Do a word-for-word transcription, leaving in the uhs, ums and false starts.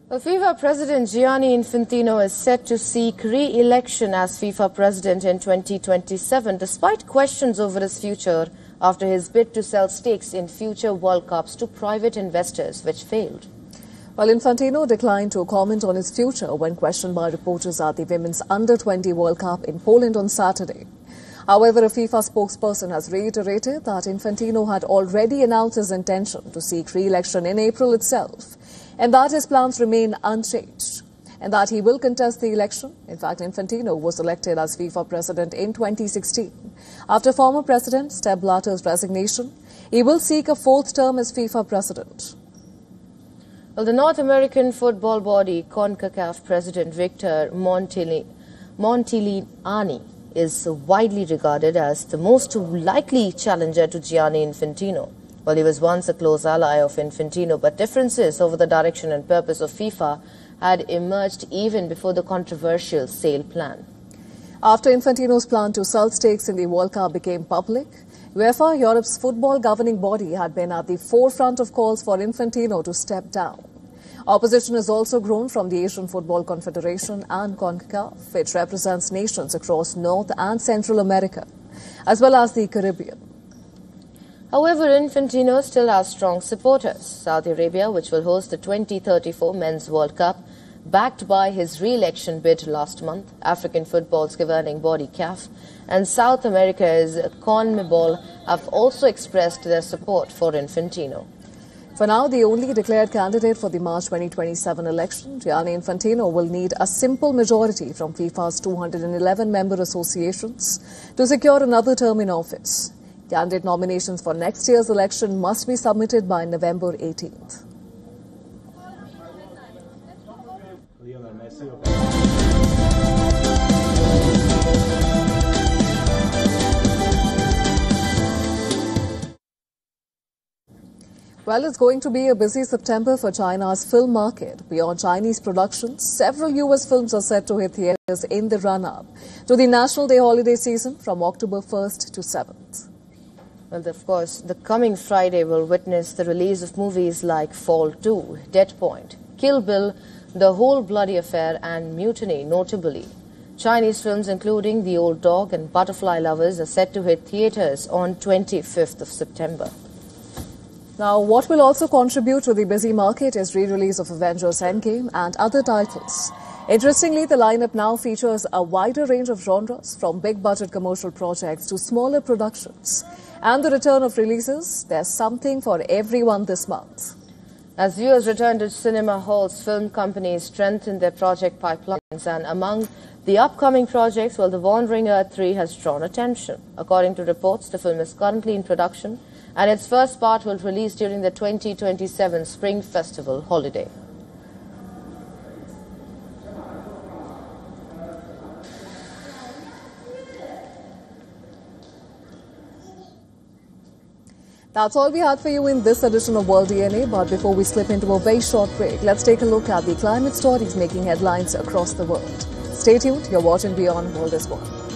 Well, FIFA President Gianni Infantino is set to seek re-election as FIFA President in twenty twenty-seven, despite questions over his future after his bid to sell stakes in future World Cups to private investors, which failed. While Infantino declined to comment on his future when questioned by reporters at the Women's Under twenty World Cup in Poland on Saturday. However, a FIFA spokesperson has reiterated that Infantino had already announced his intention to seek re-election in April itself, and that his plans remain unchanged, and that he will contest the election. In fact, Infantino was elected as FIFA president in twenty sixteen. After former president Sepp Blatter's resignation, he will seek a fourth term as FIFA president. Well, the North American football body CONCACAF president Victor Montilli, Montigliani is widely regarded as the most likely challenger to Gianni Infantino. Well, he was once a close ally of Infantino, but differences over the direction and purpose of FIFA had emerged even before the controversial sale plan. After Infantino's plan to sell stakes in the World Cup became public, UEFA, Europe's football governing body, had been at the forefront of calls for Infantino to step down. Opposition has also grown from the Asian Football Confederation and CONCACAF, which represents nations across North and Central America, as well as the Caribbean. However, Infantino still has strong supporters. Saudi Arabia, which will host the twenty thirty-four Men's World Cup, backed by his re-election bid last month, African football's governing body C A F, and South America's CONMEBOL have also expressed their support for Infantino. For now, the only declared candidate for the March twenty twenty-seven election, Gianni Infantino will need a simple majority from FIFA's two hundred eleven member associations to secure another term in office. Candidate nominations for next year's election must be submitted by November eighteenth. Well, it's going to be a busy September for China's film market. Beyond Chinese productions, several U S films are set to hit theaters in the run-up to the National Day holiday season from October first to seventh. Well, of course, the coming Friday will witness the release of movies like Fall two, Dead Point, Kill Bill, The Whole Bloody Affair and Mutiny, notably. Chinese films including The Old Dog and Butterfly Lovers are set to hit theaters on twenty-fifth of September. Now, what will also contribute to the busy market is re-release of Avengers Endgame and other titles. Interestingly, the lineup now features a wider range of genres, from big-budget commercial projects to smaller productions. And the return of releases, there's something for everyone this month. As viewers return to cinema halls, film companies strengthen their project pipelines, and among the upcoming projects, well, The Wandering Earth three has drawn attention. According to reports, the film is currently in production, and its first part will release during the twenty twenty-seven Spring Festival holiday. That's all we had for you in this edition of World D N A, but before we slip into a very short break, let's take a look at the climate stories making headlines across the world. Stay tuned, you're watching Beyond World is One.